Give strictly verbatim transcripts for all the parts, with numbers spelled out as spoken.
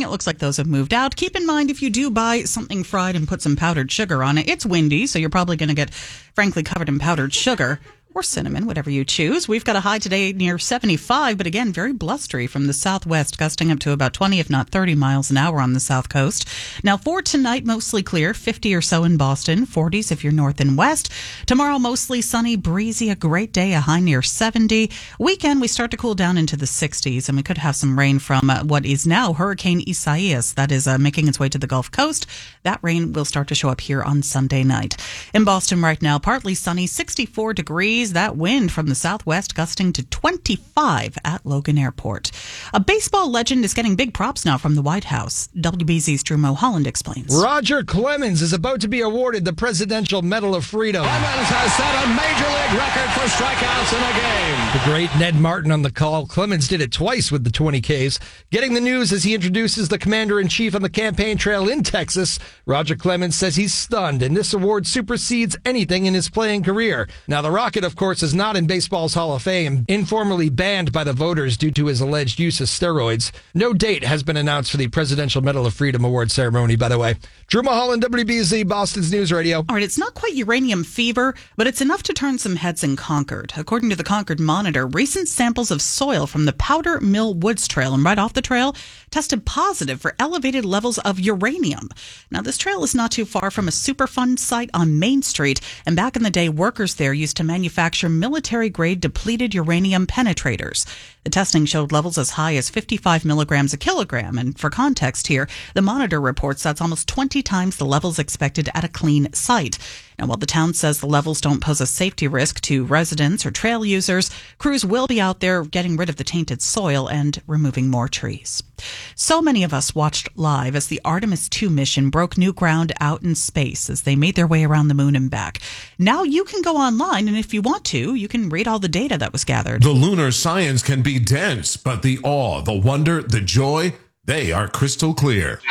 it looks like those have moved out. Keep in mind, if you do buy something fried and put some powdered sugar on it, it's windy, so you're probably going to get, frankly, covered in powdered sugar. Or cinnamon, whatever you choose. We've got a high today near seventy-five, but again, very blustery from the southwest, gusting up to about twenty, if not thirty miles an hour on the south coast. Now, for tonight, mostly clear, fifty or so in Boston, forties if you're north and west. Tomorrow, mostly sunny, breezy, a great day, a high near seventy. Weekend, we start to cool down into the sixties, and we could have some rain from uh, what is now Hurricane Isaias. That is uh, making its way to the Gulf Coast. That rain will start to show up here on Sunday night. In Boston right now, partly sunny, sixty-four degrees. That wind from the southwest gusting to twenty-five at Logan Airport. A baseball legend is getting big props now from the White House. W B Z's Drew Mulholland explains. Roger Clemens is about to be awarded the Presidential Medal of Freedom. Clemens has set a major league record for strikeouts in a game. The great Ned Martin on the call. Clemens did it twice with the twenty Ks. Getting the news as he introduces the commander-in-chief on the campaign trail in Texas. Roger Clemens says he's stunned, and this award supersedes anything in his playing career. Now, the Rocket, of course, is not in baseball's Hall of Fame, informally banned by the voters due to his alleged use of steroids. No date has been announced for the Presidential Medal of Freedom Award ceremony, by the way. Drew Mulholland, W B Z, Boston's News Radio. All right, it's not quite uranium fever, but it's enough to turn some heads in Concord. According to the Concord Monitor, recent samples of soil from the Powder Mill Woods Trail and right off the trail tested positive for elevated levels of uranium. Now, this trail is not too far from a Superfund site on Main Street, and back in the day, workers there used to manufacture military-grade depleted uranium penetrators. The testing showed levels as high as fifty-five milligrams a kilogram, and for context here, the Monitor reports that's almost twenty times the levels expected at a clean site. Now, while the town says the levels don't pose a safety risk to residents or trail users, crews will be out there getting rid of the tainted soil and removing more trees. So many of us watched live as the Artemis two mission broke new ground out in space as they made their way around the moon and back. Now you can go online, and if you want to, you can read all the data that was gathered. The lunar science can be dense, but the awe, the wonder, the joy, they are crystal clear.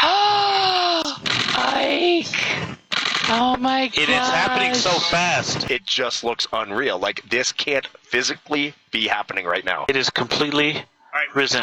Ike! Oh my god. It is happening so fast. It just looks unreal. Like, this can't physically be happening right now. It is completely risen.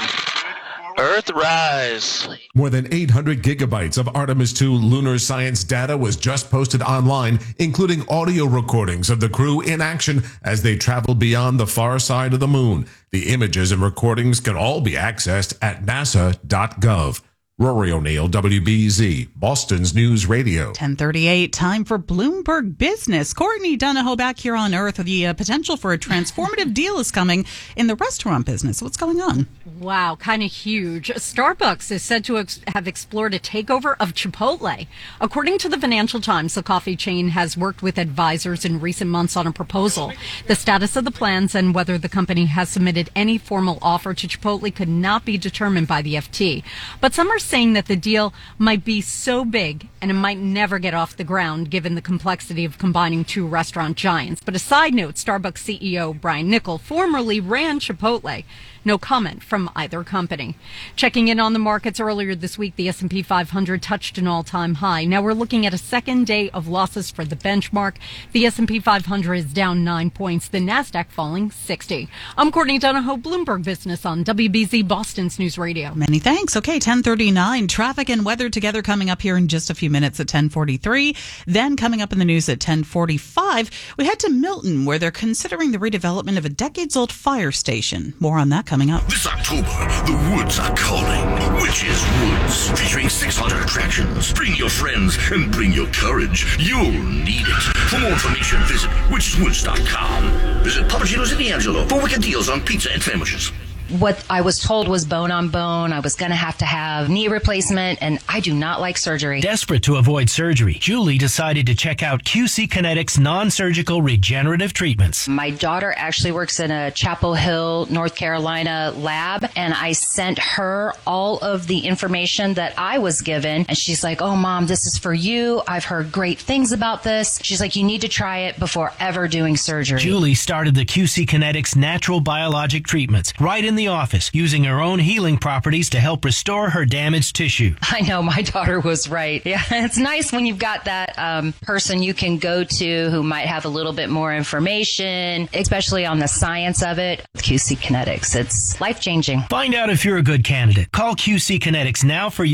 Earthrise. More than eight hundred gigabytes of Artemis two lunar science data was just posted online, including audio recordings of the crew in action as they traveled beyond the far side of the moon. The images and recordings can all be accessed at nasa dot gov. Rory O'Neill, W B Z, Boston's News Radio. ten thirty-eight, time for Bloomberg Business. Courtney Donahoe back here on Earth. The uh, potential for a transformative deal is coming in the restaurant business. What's going on? Wow, kind of huge. Starbucks is said to ex- have explored a takeover of Chipotle. According to the Financial Times, the coffee chain has worked with advisors in recent months on a proposal. The status of the plans and whether the company has submitted any formal offer to Chipotle could not be determined by the F T. But some are saying that the deal might be so big and it might never get off the ground given the complexity of combining two restaurant giants. But a side note, Starbucks C E O Brian Niccol formerly ran Chipotle. No comment from either company. Checking in on the markets earlier this week, the S and P five hundred touched an all-time high. Now we're looking at a second day of losses for the benchmark. The S and P five hundred is down nine points. The NASDAQ falling sixty. I'm Courtney Donahoe, Bloomberg Business on W B Z Boston's News Radio. Many thanks. Okay, ten thirty-nine. Traffic and weather together coming up here in just a few minutes at ten forty-three. Then coming up in the news at ten forty-five, we head to Milton, where they're considering the redevelopment of a decades-old fire station. More on that coming up. This October, the woods are calling. Witches Woods, featuring six hundred attractions. Bring your friends and bring your courage. You'll need it. For more information, visit witches woods dot com. Visit Papagino's in D'Angelo for wicked deals on pizza and sandwiches. What I was told was bone on bone. I was going to have to have knee replacement, and I do not like surgery. Desperate to avoid surgery, Julie decided to check out Q C Kinetics non-surgical regenerative treatments. My daughter actually works in a Chapel Hill, North Carolina lab, and I sent her all of the information that I was given, and she's like, oh, Mom, this is for you. I've heard great things about this. She's like, you need to try it before ever doing surgery. Julie started the Q C Kinetics natural biologic treatments right in the office, using her own healing properties to help restore her damaged tissue. I know, my daughter was right. Yeah, it's nice when you've got that um, person you can go to who might have a little bit more information, especially on the science of it. Q C Kinetics, it's life-changing. Find out if you're a good candidate. Call Q C Kinetics now for